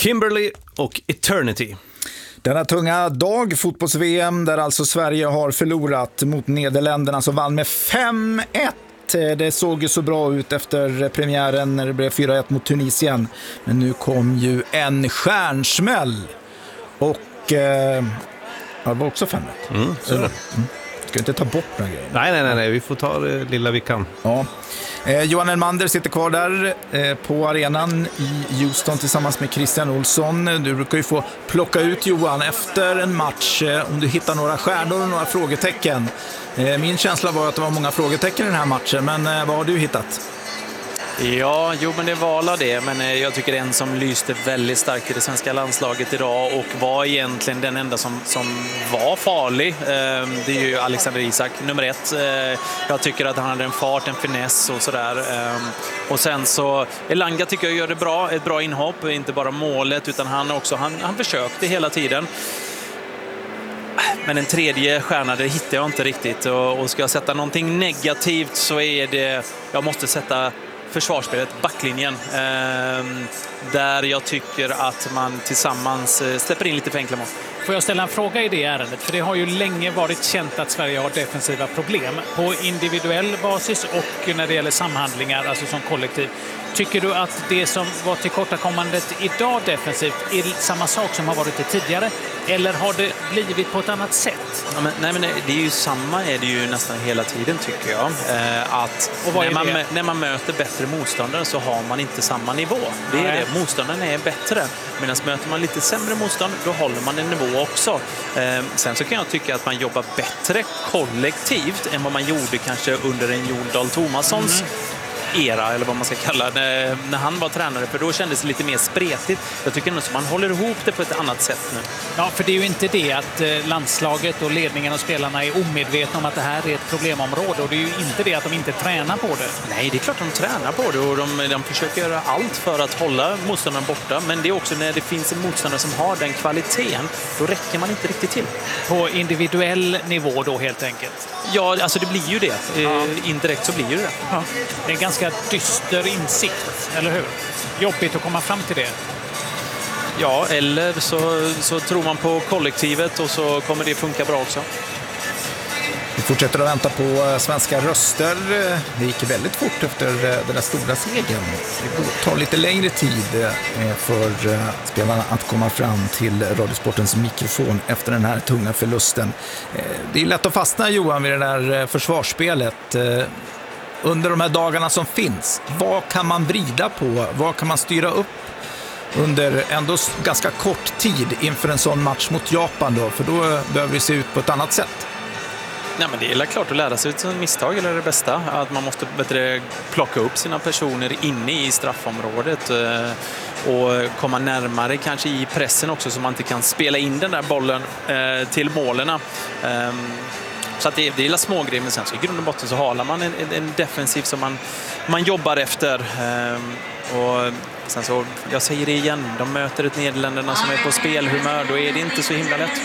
Kimberly och Eternity. Denna tunga dag, fotbolls-VM, där alltså Sverige har förlorat mot Nederländerna som vann med 5-1. Det såg ju så bra ut efter premiären när det blev 4-1 mot Tunisien. Men nu kom ju en stjärnsmäll. Och det var också 5-1. Ska inte ta bort några grejer. Nej, vi får ta det lilla vi kan. Ja. Johan Elmander sitter kvar där på arenan i Houston tillsammans med Christian Olsson. Du brukar ju få plocka ut Johan efter en match om du hittar några stjärnor och några frågetecken. Min känsla var att det var många frågetecken i den här matchen, men vad har du hittat? Ja, men det var det, men jag tycker en som lyste väldigt starkt i det svenska landslaget idag och var egentligen den enda som var farlig. Det är ju Alexander Isak, nummer 1. Jag tycker att han hade en fart, en finess och sådär. Och sen så, Elanga tycker jag gör det bra, ett bra inhopp, inte bara målet utan han försökte hela tiden. Men en tredje stjärna, det hittar jag inte riktigt. Och ska jag sätta någonting negativt så är det, jag måste sätta försvarsspelet, backlinjen, där jag tycker att man tillsammans släpper in lite för enkla mål. Får jag ställa en fråga i det ärendet? För det har ju länge varit känt att Sverige har defensiva problem på individuell basis och när det gäller samhandlingar, alltså som kollektiv. Tycker du att det som var tillkortakommandet idag defensivt är samma sak som har varit det tidigare? Eller har det blivit på ett annat sätt? Ja, men det är ju samma, är det ju nästan hela tiden tycker jag. Att när man möter bättre motståndare så har man inte samma nivå. Det är det. Motståndaren är bättre. Medan möter man lite sämre motstånd, då håller man en nivå också. Sen så kan jag tycka att man jobbar bättre kollektivt än vad man gjorde kanske under en Jon Dahl Tomassons era, eller vad man ska kalla det, när han var tränare, för då kändes det lite mer spretigt. Jag tycker nog att man håller ihop det på ett annat sätt nu. Ja, för det är ju inte det att landslaget och ledningen och spelarna är omedvetna om att det här är ett problemområde, och det är ju inte det att de inte tränar på det. Nej, det är klart de tränar på det och de försöker göra allt för att hålla motståndaren borta, men det är också när det finns en motståndare som har den kvaliteten, då räcker man inte riktigt till. På individuell nivå då helt enkelt? Ja, alltså det blir ju det. Indirekt så blir ju det. Ja. Det är en ganska dyster insikt, eller hur? Jobbigt att komma fram till det. Ja, eller så tror man på kollektivet och så kommer det funka bra också. Vi fortsätter att vänta på svenska röster. Det gick väldigt fort efter den där stora segern. Det tar lite längre tid för spelarna att komma fram till Radiosportens mikrofon efter den här tunga förlusten. Det är lätt att fastna, Johan, vid det där försvarsspelet. Under de här dagarna som finns, vad kan man vrida på? Vad kan man styra upp under ändå ganska kort tid inför en sån match mot Japan då? För då behöver vi se ut på ett annat sätt. Nej, men det är klart att lära sig ut som misstag eller det bästa. Att man måste bättre plocka upp sina personer inne i straffområdet och komma närmare kanske i pressen också, så man inte kan spela in den där bollen till målen. Så att det är lilla smågrejer, men sen så i grund och botten så har man en defensiv som man jobbar efter. Och sen så, jag säger det igen, de möter ett Nederländerna som är på spelhumör, då är det inte så himla lätt.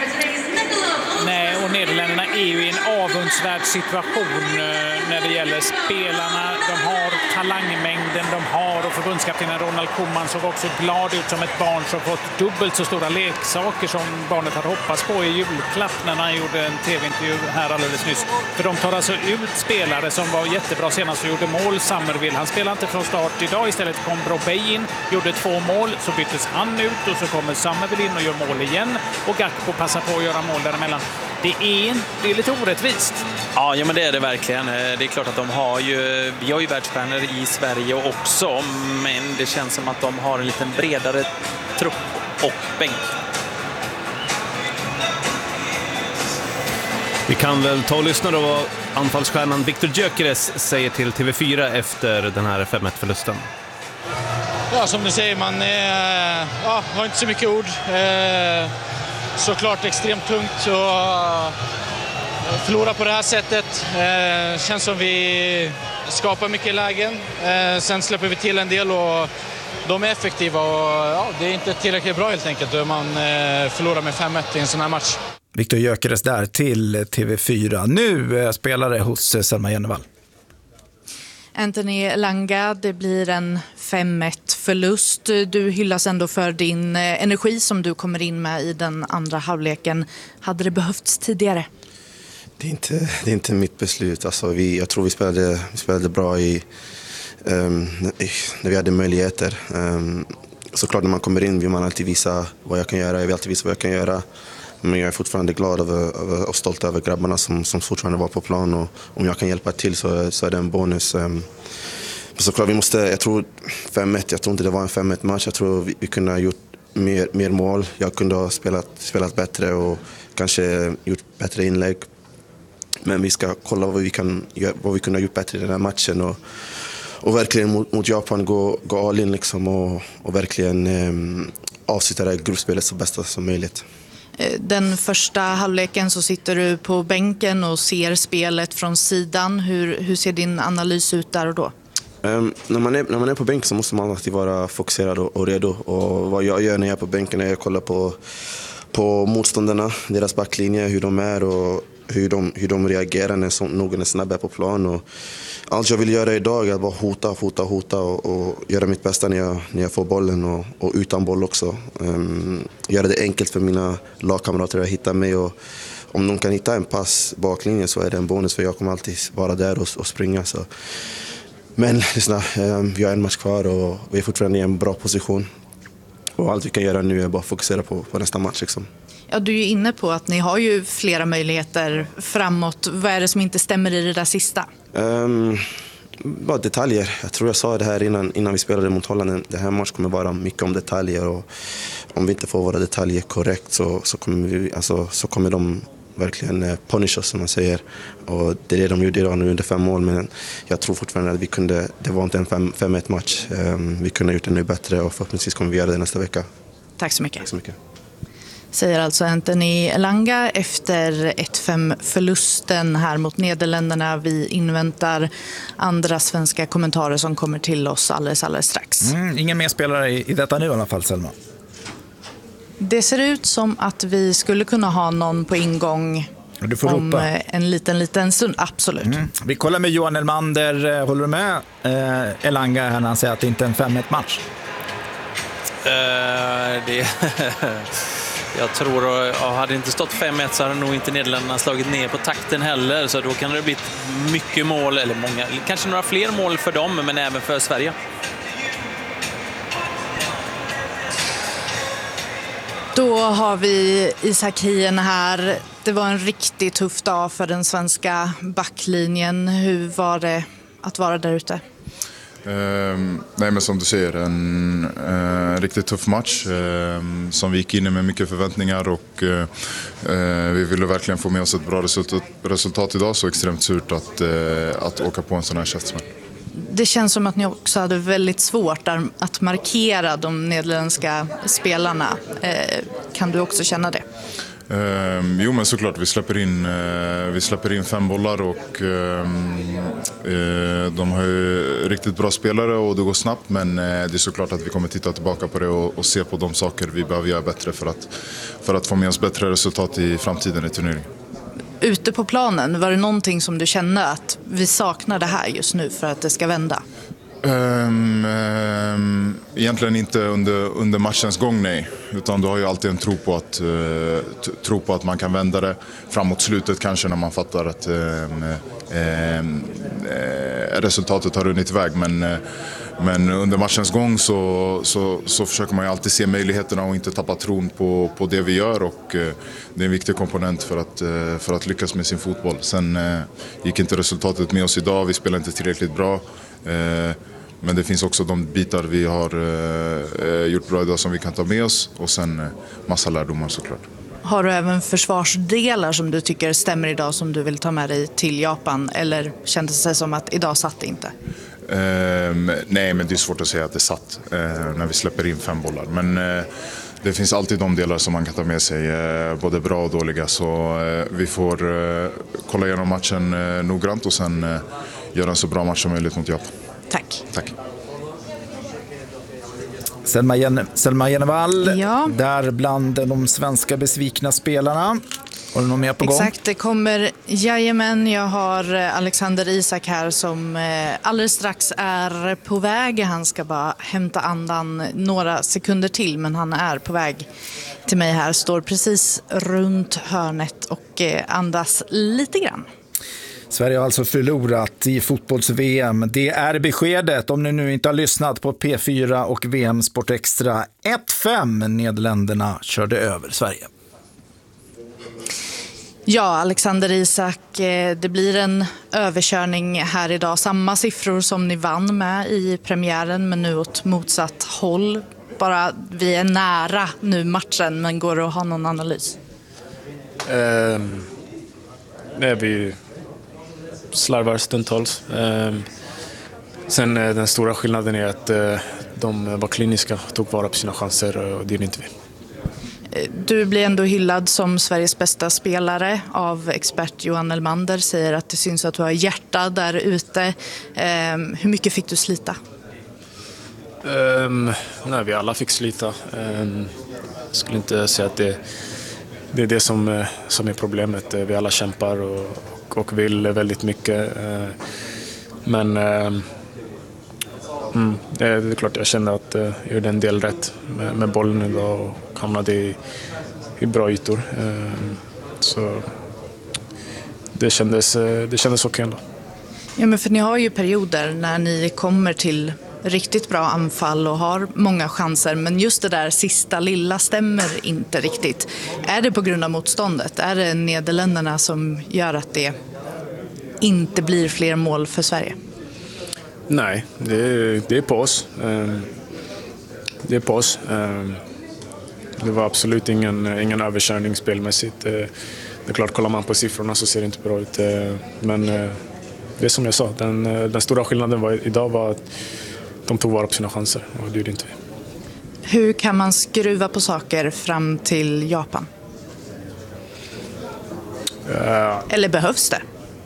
Nej, och Nederländerna är ju i en avundsvärd situation när det gäller spelarna. De har talangmängden de har, och förbundskaptenen Ronald Koeman såg också glad ut som ett barn som fått dubbelt så stora leksaker som barnet hade hoppats på i julklapp när han gjorde en tv-intervju här alldeles nyss. För de tar alltså ut spelare som var jättebra senast och gjorde mål. Summerville, han spelar inte från start idag. Istället kom Brobey in, gjorde 2 mål, så byttes han ut och så kommer Summerville in och gör mål igen. Och Gakpo passar på att göra mål däremellan. Det är lite orättvist. Ja, men det är det verkligen. Det är klart att vi har ju världsstjärnor i Sverige också, men det känns som att de har en liten bredare trupp och bänk. Vi kan väl ta och lyssna då vad anfallsstjärnan Viktor Gyökeres säger till TV4 efter den här 5-1-förlusten. Ja, som du säger, man har inte så mycket ord. Såklart extremt tungt att förlora på det här sättet. Känns som vi skapar mycket lägen. Sen släpper vi till en del och de är effektiva. Och, det är inte tillräckligt bra helt enkelt då man förlorar med 5-1 i en sån här match. Viktor Gyökeres där till TV4. Nu spelare hos Selma Jennevall. Anthony Elanga, det blir en 5-1-förlust. Du hyllas ändå för din energi som du kommer in med i den andra halvleken. Hade det behövts tidigare? Det är inte mitt beslut. Alltså jag tror vi spelade bra när vi hade möjligheter. Såklart när man kommer in vill man alltid visa vad jag kan göra. Jag vill alltid visa vad jag kan göra. Men jag är fortfarande glad och stolt över grabbarna som fortfarande var på plan. Och om jag kan hjälpa till så är det en bonus. Såklart jag tror 5-1, jag tror inte det var en 5-1-match. Jag tror vi kunde ha gjort mer mål. Jag kunde ha spelat bättre och kanske gjort bättre inlägg. Men vi ska kolla vad vi kunde ha gjort bättre i den här matchen. Och verkligen mot Japan gå all in liksom och verkligen avsluta det här gruppspelet så bästa som möjligt. Den första halvleken så sitter du på bänken och ser spelet från sidan. Hur ser din analys ut där och då? När man är på bänken så måste man alltid vara fokuserad och redo. Och vad jag gör när jag är på bänken är att jag kollar på motståndarna, deras backlinje, hur de är och hur de reagerar när någon är snabb på plan. Och allt jag vill göra idag är att bara hota och göra mitt bästa när jag får bollen och utan boll också. Göra det enkelt för mina lagkamrater att hitta mig. Och om någon kan hitta en pass baklinjen så är det en bonus, för jag kommer alltid vara där och springa. Så. Men lyssna, vi har en match kvar och vi är fortfarande i en bra position. Och allt vi kan göra nu är bara fokusera på nästa match. Liksom. Ja, du är ju inne på att ni har ju flera möjligheter framåt. Vad är det som inte stämmer i det där sista? Bara detaljer. Jag tror jag sa det här innan vi spelade mot Holland. Det här matchen kommer vara mycket om detaljer. Och om vi inte får våra detaljer korrekt så kommer de verkligen punish oss, som man säger. Och det är det de gjorde idag nu under 5 mål. Men jag tror fortfarande att det var inte en 5-1 match. Vi kunde ha gjort det nu bättre och förhoppningsvis kommer vi göra det nästa vecka. Tack så mycket. Tack så mycket. Säger alltså Anthony Elanga efter 1-5-förlusten här mot Nederländerna. Vi inväntar andra svenska kommentarer som kommer till oss alldeles strax. Ingen mer spelare i detta nu i alla fall, Selma. Det ser ut som att vi skulle kunna ha någon på ingång om en liten stund. Absolut. Vi kollar med Johan Elmander. Håller du med Elanga här när han säger att det inte är en 5-1-match? Jag tror, hade det inte stått 5-1 så hade nog inte Nederländerna slagit ner på takten heller. Så då kan det bli mycket mål, eller många, kanske några fler mål för dem, men även för Sverige. Då har vi Isak Hien här. Det var en riktigt tuff dag för den svenska backlinjen. Hur var det att vara där ute? Nej, men som du säger, en riktigt tuff match som vi gick in med mycket förväntningar och vi ville verkligen få med oss ett bra resultat idag, så extremt surt att åka på en sån här käftsmäll. Det känns som att ni också hade väldigt svårt att markera de nederländska spelarna. Kan du också känna det? Jo, men såklart, vi släpper in 5 bollar och de har ju riktigt bra spelare och det går snabbt, men det är såklart att vi kommer titta tillbaka på det och se på de saker vi behöver göra bättre för att få med oss bättre resultat i framtiden i turneringen. Ute på planen, var det någonting som du kände att vi saknar det här just nu för att det ska vända? Egentligen inte under matchens gång, nej. Utan du har ju alltid en tro på att man kan vända det framåt slutet, kanske när man fattar att resultatet har runnit iväg. Men under matchens gång så försöker man ju alltid se möjligheterna och inte tappa tron på det vi gör, och det är en viktig komponent för att lyckas med sin fotboll. Sen gick inte resultatet med oss idag, vi spelade inte tillräckligt bra. Men det finns också de bitar vi har gjort bra idag som vi kan ta med oss, och sen massa lärdomar såklart. Har du även försvarsdelar som du tycker stämmer idag som du vill ta med dig till Japan, eller kändes det som att idag satt det inte? Nej, men det är svårt att säga att det satt när vi släpper in 5 bollar. Men det finns alltid de delar som man kan ta med sig, både bra och dåliga. Så vi får kolla igenom matchen noggrant och sen göra en så bra match som möjligt mot Japan. Tack. Tack. Selma Jenevall, där bland de svenska besvikna spelarna. Har du något mer på gång? Exakt, det kommer. Jajamän, jag har Alexander Isak här som alldeles strax är på väg. Han ska bara hämta andan några sekunder till, men han är på väg till mig här. Står precis runt hörnet och andas lite grann. Sverige har alltså förlorat i fotbolls-VM. Det är beskedet om ni nu inte har lyssnat på P4 och VM Sport Extra. 1-5, Nederländerna körde över Sverige. Ja, Alexander Isak, det blir en överkörning här idag. Samma siffror som ni vann med i premiären, men nu åt motsatt håll. Bara vi är nära nu matchen, men går det att ha någon analys? Vi slarvar stundtals. Sen den stora skillnaden är att de var kliniska, tog vara på sina chanser, och det är inte vi. Du blir ändå hyllad som Sveriges bästa spelare av expert Johan Elmander. Säger att det syns att du har hjärta där ute. Hur mycket fick du slita? Nej, vi alla fick slita. Jag skulle inte säga att det är det som är problemet. Vi alla kämpar och vill väldigt mycket. Men det är klart jag kände att jag gjorde en del rätt med bollen idag och hamnade i bra ytor. Så det kändes okej ändå. Ja, men för ni har ju perioder när ni kommer till riktigt bra anfall och har många chanser, men just det där sista lilla stämmer inte riktigt. Är det på grund av motståndet? Är det Nederländerna som gör att det inte blir fler mål för Sverige? Nej, det är på oss. Det är på oss. Det var absolut ingen överkörning spelmässigt. Det är klart, kollar man på siffrorna så ser det inte bra ut. Men det är som jag sa, den stora skillnaden idag var att de tog vara på sina chanser, och det gjorde inte vi. Hur kan man skruva på saker fram till Japan? Eller behövs det?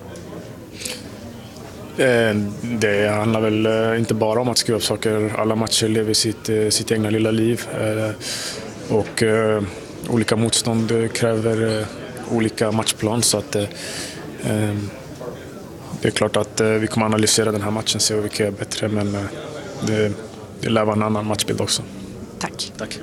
Det handlar väl inte bara om att skruva upp saker. Alla matcher lever sitt egna lilla liv. Och olika motstånd kräver olika matchplan. Så att det är klart att vi kommer analysera den här matchen och se vilka är bättre. Men det lär vara en annan matchbild också. Tack.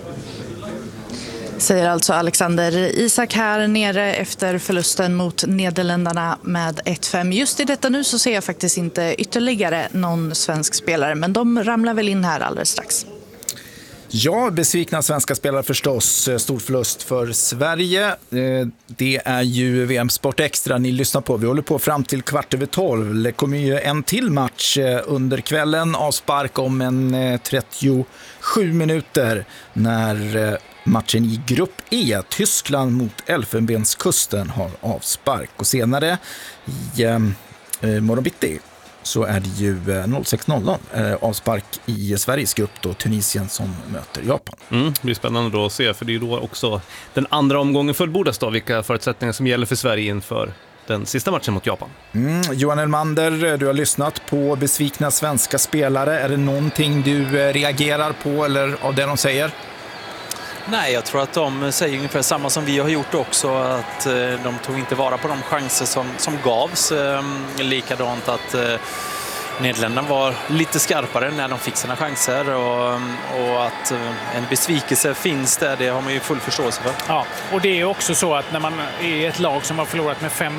Säger alltså Alexander Isak här nere efter förlusten mot Nederländerna med 1-5. Just i detta nu så ser jag faktiskt inte ytterligare någon svensk spelare, men de ramlar väl in här alldeles strax. Ja, besvikna svenska spelare förstås. Stor förlust för Sverige. Det är ju VM Sport Extra ni lyssnar på. Vi håller på fram till 11:15. Det kommer ju en till match under kvällen. Avspark om en 37 minuter när matchen i grupp E, Tyskland mot Elfenbenskusten, har avspark. Och senare i morgon bitti så är det ju 06:00 avspark i Sveriges grupp då, Tunisien som möter Japan. Det blir spännande då att se, för det är ju då också den andra omgången fullbordas då, vilka förutsättningar som gäller för Sverige inför den sista matchen mot Japan. Johan Elmander, du har lyssnat på besvikna svenska spelare. Är det någonting du reagerar på eller av det de säger? Nej, jag tror att de säger ungefär samma som vi har gjort också, att de tog inte vara på de chanser som gavs. Likadant att Nederländerna var lite skarpare när de fick sina chanser, och att en besvikelse finns där, det har man ju full förståelse för. Ja, och det är också så att när man är ett lag som har förlorat med 5